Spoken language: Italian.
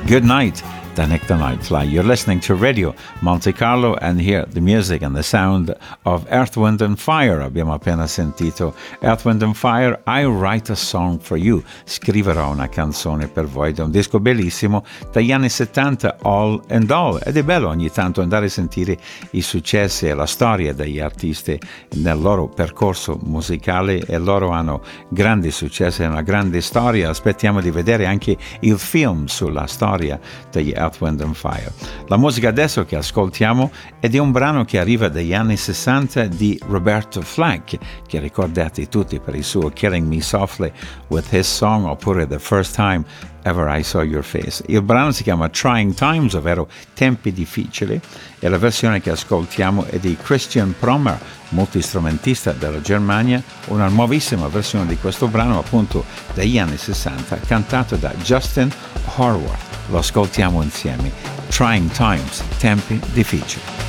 Good night, the Nick the Nightfly. You're listening to Radio Monte Carlo and hear the music and the sound of Earth, Wind and Fire. Abbiamo appena sentito Earth, Wind and Fire, I Write a Song for You. Scriverò una canzone per voi, da un disco bellissimo dagli anni 70, All and All. Ed è bello ogni tanto andare a sentire i successi e la storia degli artisti nel loro percorso musicale, e loro hanno grandi successi e una grande storia. Aspettiamo di vedere anche il film sulla storia degli Earth, Wind and Fire. La musica adesso che ascoltiamo è di un brano che arriva dagli anni 60 di Roberto Flack, che ricordate tutti per il suo Killing Me Softly with His Song, oppure The First Time Ever I Saw Your Face. Il brano si chiama Trying Times, ovvero tempi difficili, e la versione che ascoltiamo è di Christian Promer, multistrumentista della Germania, una nuovissima versione di questo brano appunto dagli anni 60, cantato da Justin Horwath. Lo ascoltiamo insieme. Trying Times, tempi difficili.